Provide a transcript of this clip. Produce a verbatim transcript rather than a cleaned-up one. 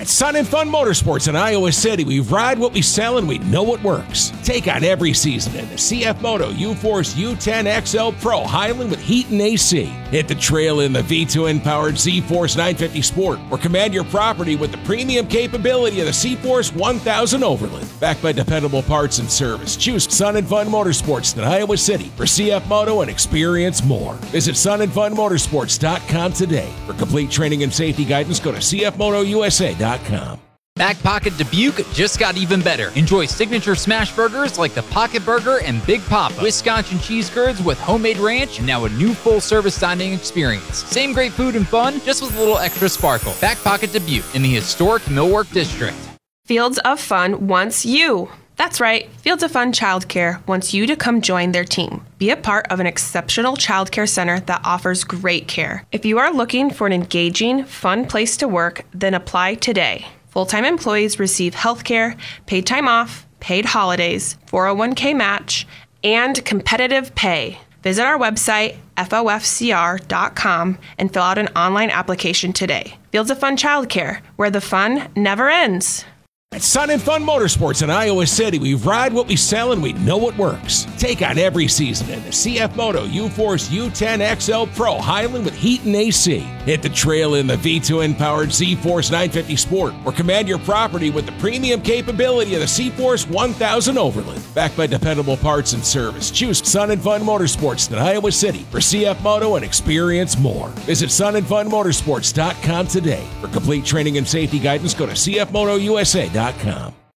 At Sun and Fun Motorsports in Iowa City, we ride what we sell and we know what works. Take on every season in the C F Moto U-Force U ten X L Pro Highland with heat and A C. Hit the trail in the V twin-powered Z-Force nine fifty Sport or command your property with the premium capability of the C-Force one thousand Overland. Backed by dependable parts and service, choose Sun and Fun Motorsports in Iowa City for C F Moto and experience more. Visit sun and fun motorsports dot com today. For complete training and safety guidance, go to c f moto u s a dot com. Back Pocket Dubuque just got even better. Enjoy signature smash burgers like the Pocket Burger and Big Papa, Wisconsin cheese curds with homemade ranch, and now a new full-service dining experience. Same great food and fun, just with a little extra sparkle. Back Pocket Dubuque in the historic Millwork District. Fields of Fun wants you. That's right, Fields of Fun Childcare wants you to come join their team. Be a part of an exceptional childcare center that offers great care. If you are looking for an engaging, fun place to work, then apply today. Full-time employees receive health care, paid time off, paid holidays, four oh one k match, and competitive pay. Visit our website, F O F C R dot com, and fill out an online application today. Fields of Fun Childcare, where the fun never ends. At Sun and Fun Motorsports in Iowa City, we ride what we sell and we know what works. Take on every season in the C F Moto U-Force U ten X L Pro Highland with heat and A C. Hit the trail in the V twin-powered Z-Force nine fifty Sport or command your property with the premium capability of the C-Force one thousand Overland. Backed by dependable parts and service, choose Sun and Fun Motorsports in Iowa City for C F Moto and experience more. Visit sun and fun motorsports dot com today. For complete training and safety guidance, go to c f moto u s a dot com.